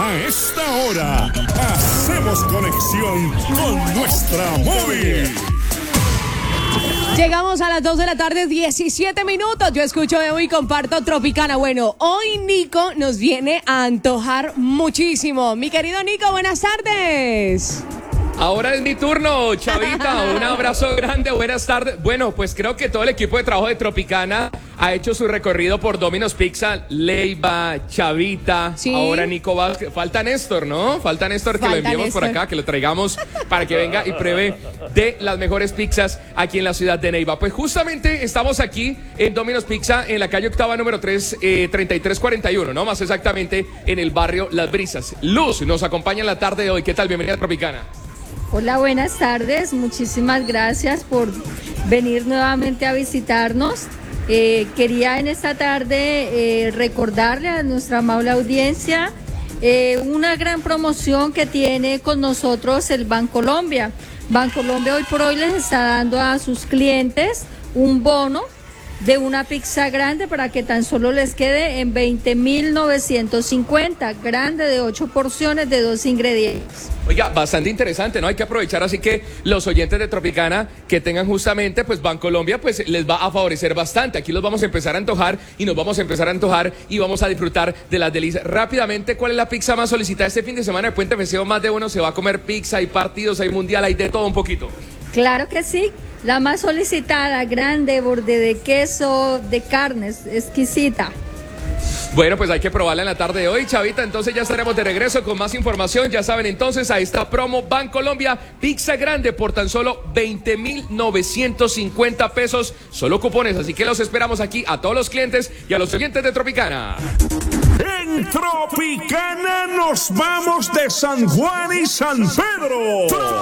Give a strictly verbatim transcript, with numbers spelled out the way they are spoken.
A esta hora, hacemos conexión con nuestra móvil. Llegamos a las dos de la tarde, diecisiete minutos. Yo escucho, veo y comparto Tropicana. Bueno, hoy Nico nos viene a antojar muchísimo. Mi querido Nico, buenas tardes. Ahora es mi turno, Chavita, un abrazo grande, buenas tardes. Bueno, pues creo que todo el equipo de trabajo de Tropicana ha hecho su recorrido por Domino's Pizza, Leiva, Chavita, ¿sí? Ahora Nico va, falta Néstor, ¿no? Falta Néstor que Falta lo enviemos Néstor. por acá, que lo traigamos para que venga y pruebe de las mejores pizzas aquí en la ciudad de Neiva. Pues justamente estamos aquí en Domino's Pizza, en la calle Octava número tres, eh, treinta y tres cuarenta y uno, ¿no? Más exactamente en el barrio Las Brisas. Luz nos acompaña en la tarde de hoy. ¿Qué tal? Bienvenida a Tropicana. Hola, buenas tardes. Muchísimas gracias por venir nuevamente a visitarnos. Eh, quería en esta tarde eh, recordarle a nuestra amable audiencia eh, una gran promoción que tiene con nosotros el Bancolombia. Bancolombia hoy por hoy les está dando a sus clientes un bono de una pizza grande para que tan solo les quede en veinte mil novecientos cincuenta, grande de ocho porciones de dos ingredientes. Oiga, bastante interesante, ¿no? Hay que aprovechar, así que los oyentes de Tropicana que tengan justamente, pues, Bancolombia, pues, les va a favorecer bastante. Aquí los vamos a empezar a antojar y nos vamos a empezar a antojar y vamos a disfrutar de las delicias. Rápidamente, ¿cuál es la pizza más solicitada este fin de semana de Puente Festivo? Más de uno se va a comer pizza, hay partidos, hay mundial, hay de todo un poquito. Claro que sí. La más solicitada, grande, borde de queso, de carnes, exquisita. Bueno, pues hay que probarla en la tarde de hoy, Chavita. Entonces ya estaremos de regreso con más información. Ya saben, entonces, a esta promo Bancolombia, pizza grande por tan solo veinte mil novecientos cincuenta pesos. Solo cupones, así que los esperamos aquí a todos los clientes y a los oyentes de Tropicana. En Tropicana nos vamos de San Juan y San Pedro.